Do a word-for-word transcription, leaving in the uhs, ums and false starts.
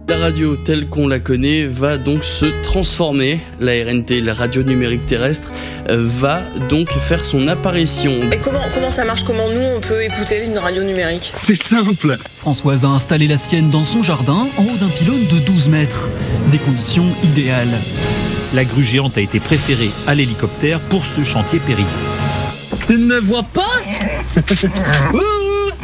La radio telle qu'on la connaît va donc se transformer. La R N T, la radio numérique terrestre, va donc faire son apparition. Et comment, comment ça marche? Comment nous on peut écouter une radio numérique? C'est simple. Françoise a installé la sienne dans son jardin, en haut d'un pylône de douze mètres. Des conditions idéales. La grue géante a été préférée à l'hélicoptère pour ce chantier périlleux. Tu ne me vois pas?